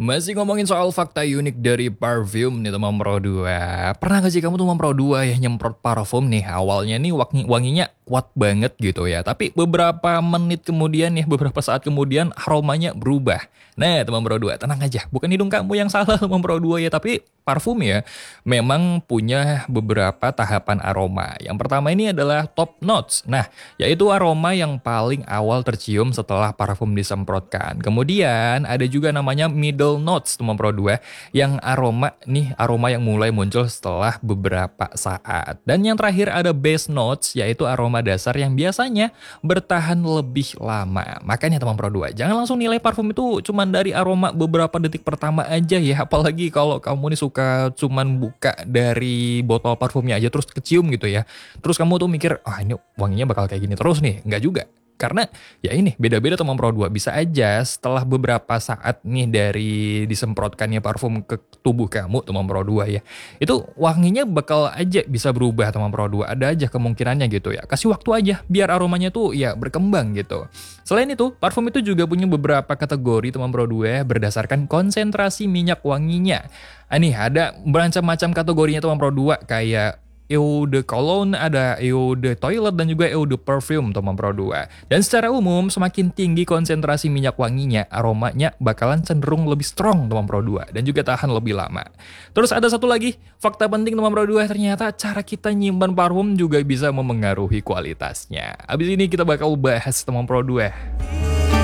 Masih ngomongin soal fakta unik dari parfum nih teman Pro 2. Pernah gak sih kamu teman Pro 2 ya nyemprot parfum nih, awalnya nih wanginya kuat banget gitu ya. Tapi beberapa menit kemudian nih, beberapa saat kemudian aromanya berubah. Nah teman Pro 2, tenang aja, bukan hidung kamu yang salah teman Pro 2 ya, tapi parfum ya memang punya beberapa tahapan aroma. Yang pertama ini adalah top notes. Nah, yaitu aroma yang paling awal tercium setelah parfum disemprotkan. Kemudian ada juga namanya middle notes teman Pro 2 yang aroma yang mulai muncul setelah beberapa saat. Dan yang terakhir ada base notes, yaitu aroma dasar yang biasanya bertahan lebih lama. Makanya teman Pro 2, jangan langsung nilai parfum itu cuman dari aroma beberapa detik pertama aja ya. Apalagi kalau kamu nih suka cuman buka dari botol parfumnya aja terus kecium gitu ya. Terus kamu tuh mikir, ini wanginya bakal kayak gini terus nih. Enggak juga. Karena ya ini beda-beda teman Pro 2. Bisa aja setelah beberapa saat nih dari disemprotkannya parfum ke tubuh kamu teman Pro 2 ya, itu wanginya bakal aja bisa berubah teman Pro 2. Ada aja kemungkinannya gitu ya. Kasih waktu aja biar aromanya tuh ya berkembang gitu. Selain itu, parfum itu juga punya beberapa kategori teman Pro 2 berdasarkan konsentrasi minyak wanginya. Nih ada bermacam-macam kategorinya teman Pro 2, kayak eau de cologne, ada eau de toilet, dan juga eau de perfume teman Pro 2. Dan secara umum, semakin tinggi konsentrasi minyak wanginya, aromanya bakalan cenderung lebih strong teman Pro 2 dan juga tahan lebih lama. Terus ada satu lagi, fakta penting teman Pro 2, ternyata cara kita nyimpan parfum juga bisa memengaruhi kualitasnya. Abis ini kita bakal bahas teman Pro 2.